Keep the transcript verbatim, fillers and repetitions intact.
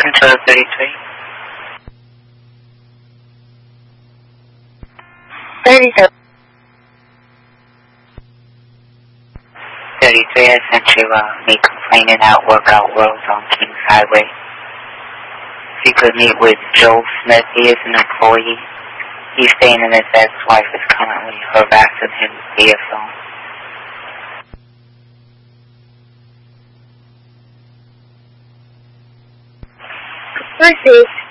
Control thirty-three. thirty-three. thirty-three, I sent you uh, me complaining at Workout Worlds on Kings Highway. If you could meet with Joel Smith, he is an employee. He's saying that his ex-wife is currently harassing him via phone. Received.